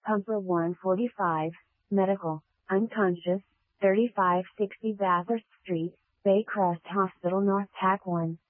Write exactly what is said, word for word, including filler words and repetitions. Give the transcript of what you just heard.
Pumper one forty-five, Medical, unconscious, thirty-five sixty Bathurst Street, Baycrest Hospital North Tack one.